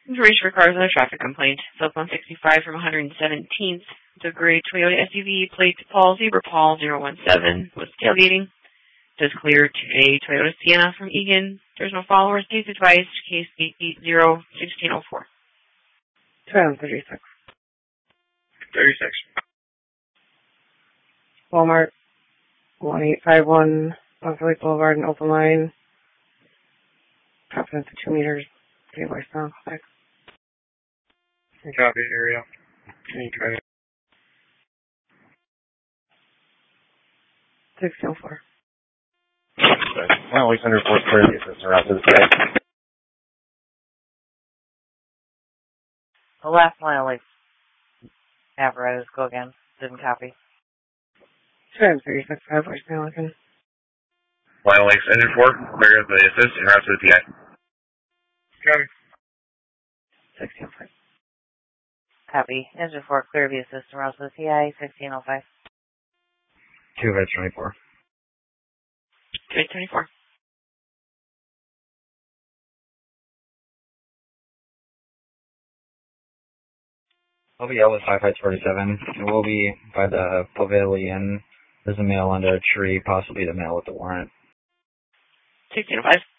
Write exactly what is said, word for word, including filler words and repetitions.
Information for cars on a traffic complaint. South one sixty-five from one hundred seventeenth. The gray Toyota S U V plate Paul Zebra Paul zero one seven was tailgating. Does clear to a Toyota Sienna from Egan. There's no followers. Case advised. Case eight eight zero one six zero four. Seven thirty-six. Thirty-six. Walmart. One eight five one Northwood Boulevard and open line. Confidence of two meters. Okay, voicemail. Thanks. Copy area. Can you try it? Six zero four. Well, Alexander Fort clear the assistant route to the site. The last line of like apparatus go again. Didn't copy. Seven thirty-six. Five voicemail again. Line Lakes Engine four, clear the assist and route to the P I. Copy. sixteen oh five. Copy. Engine four, clear the assist and route to the P I, sixteen oh five. Two of twenty-four. Two eight twenty-four. I'll be out with five five forty-seven. It will be by the pavilion. There's a male under a tree, possibly the male with the warrant. sixteen oh five.